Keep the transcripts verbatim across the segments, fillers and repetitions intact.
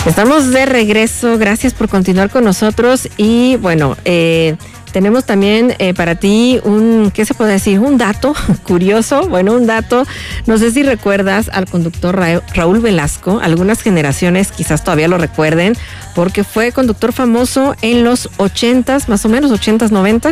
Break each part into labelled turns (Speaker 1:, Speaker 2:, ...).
Speaker 1: Estamos de regreso, gracias por continuar con nosotros y bueno, eh, tenemos también eh, para ti un, ¿qué se puede decir? Un dato curioso, bueno, un dato, no sé si recuerdas al conductor Ra- Raúl Velasco, algunas generaciones quizás todavía lo recuerden, porque fue conductor famoso en los ochentas, más o menos, ochentas, noventas.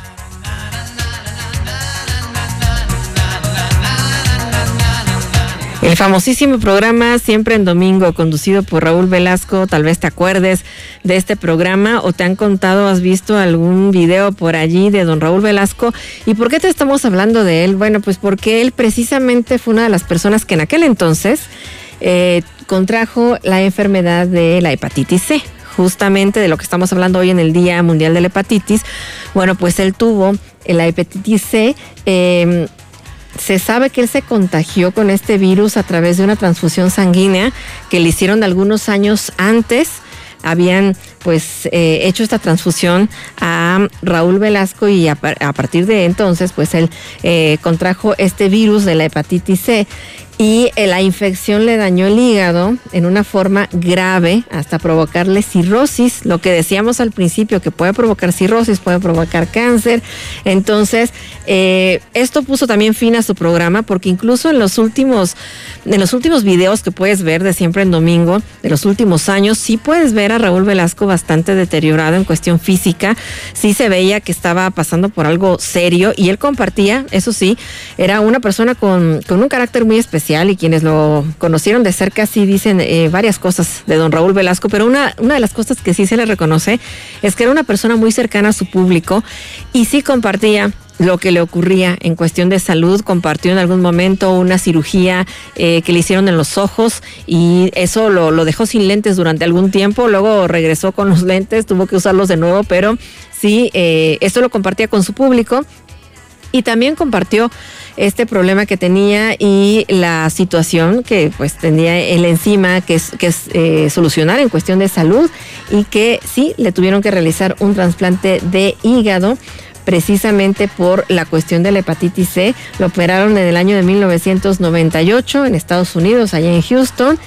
Speaker 1: El famosísimo programa Siempre en Domingo, conducido por Raúl Velasco. Tal vez te acuerdes de este programa o te han contado, has visto algún video por allí de don Raúl Velasco. ¿Y por qué te estamos hablando de él? Bueno, pues porque él precisamente fue una de las personas que en aquel entonces eh, contrajo la enfermedad de la hepatitis C. Justamente de lo que estamos hablando hoy en el Día Mundial de la Hepatitis. Bueno, pues él tuvo la hepatitis C. Eh, Se sabe que él se contagió con este virus a través de una transfusión sanguínea que le hicieron algunos años antes. Habían pues eh, hecho esta transfusión a Raúl Velasco y a, a partir de entonces pues él eh, contrajo este virus de la hepatitis C y eh, la infección le dañó el hígado en una forma grave hasta provocarle cirrosis, lo que decíamos al principio que puede provocar cirrosis, puede provocar cáncer. Entonces eh, esto puso también fin a su programa porque incluso en los últimos en los últimos videos que puedes ver de Siempre en Domingo de los últimos años, sí puedes ver a Raúl Velasco bastante deteriorado en cuestión física, sí se veía que estaba pasando por algo serio y él compartía, eso sí, era una persona con, con un carácter muy especial y quienes lo conocieron de cerca sí dicen eh, varias cosas de don Raúl Velasco, pero una, una de las cosas que sí se le reconoce es que era una persona muy cercana a su público y sí compartía lo que le ocurría en cuestión de salud. Compartió en algún momento una cirugía eh, que le hicieron en los ojos y eso lo, lo dejó sin lentes durante algún tiempo, luego regresó con los lentes, tuvo que usarlos de nuevo, pero sí, eh, esto lo compartía con su público y también compartió este problema que tenía y la situación que pues tenía él encima, que es, que es eh, solucionar en cuestión de salud y que sí, le tuvieron que realizar un trasplante de hígado precisamente por la cuestión de la hepatitis C. Lo operaron en el año de mil novecientos noventa y ocho en Estados Unidos, allá en Houston,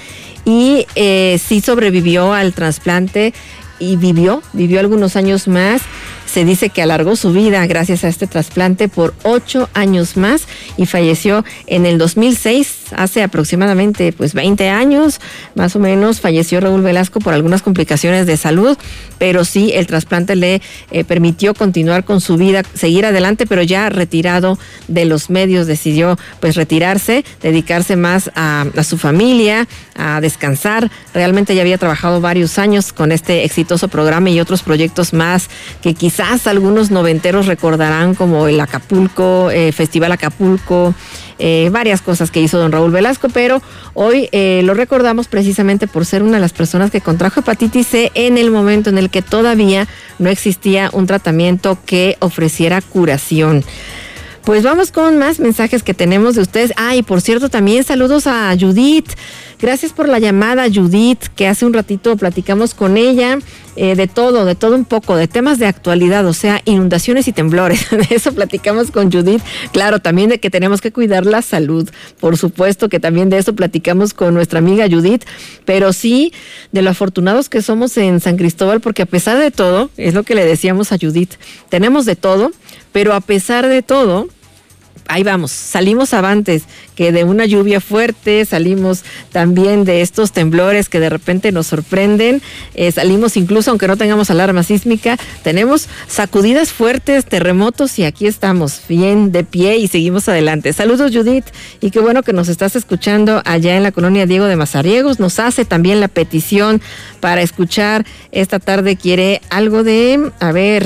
Speaker 1: y eh, sí sobrevivió al trasplante y vivió, vivió algunos años más. Se dice que alargó su vida gracias a este trasplante por ocho años más y falleció en el dos mil seis, hace aproximadamente pues veinte años, más o menos, falleció Raúl Velasco por algunas complicaciones de salud, pero sí, el trasplante le eh, permitió continuar con su vida, seguir adelante, pero ya retirado de los medios, decidió pues retirarse, dedicarse más a, a su familia, a descansar. Realmente ya había trabajado varios años con este exitoso programa y otros proyectos más que quizás Quizás algunos noventeros recordarán como el Acapulco, eh, Festival Acapulco, eh, varias cosas que hizo don Raúl Velasco, pero hoy eh, lo recordamos precisamente por ser una de las personas que contrajo hepatitis C en el momento en el que todavía no existía un tratamiento que ofreciera curación. Pues vamos con más mensajes que tenemos de ustedes. Ah, y por cierto, también saludos a Judith. Gracias por la llamada, Judith, que hace un ratito platicamos con ella eh, de todo, de todo un poco, de temas de actualidad, o sea, inundaciones y temblores. De eso platicamos con Judith. Claro, también de que tenemos que cuidar la salud. Por supuesto que también de eso platicamos con nuestra amiga Judith, pero sí de lo afortunados que somos en San Cristóbal, porque a pesar de todo, es lo que le decíamos a Judith, tenemos de todo, pero a pesar de todo, ahí vamos, salimos avantes que de una lluvia fuerte, salimos también de estos temblores que de repente nos sorprenden, eh, salimos incluso aunque no tengamos alarma sísmica, tenemos sacudidas fuertes, terremotos y aquí estamos bien de pie y seguimos adelante. Saludos, Judith, y qué bueno que nos estás escuchando allá en la colonia Diego de Mazariegos. Nos hace también la petición para escuchar esta tarde, quiere algo de, a ver,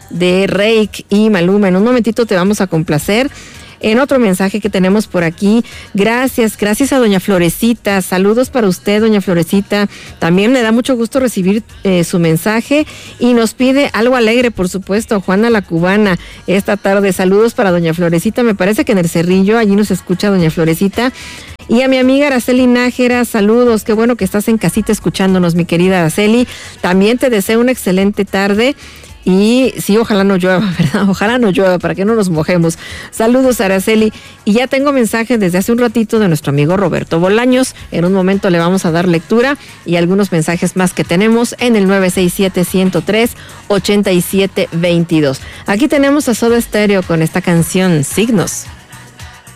Speaker 1: de Reik y Maluma. En un momentito te vamos a complacer. En otro mensaje que tenemos por aquí, gracias, gracias a doña Florecita, saludos para usted, doña Florecita, también me da mucho gusto recibir eh, su mensaje y nos pide algo alegre, por supuesto, Juana la Cubana, esta tarde. Saludos para doña Florecita, me parece que en el Cerrillo, allí nos escucha doña Florecita. Y a mi amiga Araceli Nájera, saludos, qué bueno que estás en casita escuchándonos, mi querida Araceli, también te deseo una excelente tarde. Y sí, ojalá no llueva, ¿verdad? Ojalá no llueva para que no nos mojemos. Saludos, Araceli. Y ya tengo mensaje desde hace un ratito de nuestro amigo Roberto Bolaños. En un momento le vamos a dar lectura y algunos mensajes más que tenemos en el nueve seis siete, uno cero tres, ocho siete dos dos. Aquí tenemos a Soda Stereo con esta canción, Signos.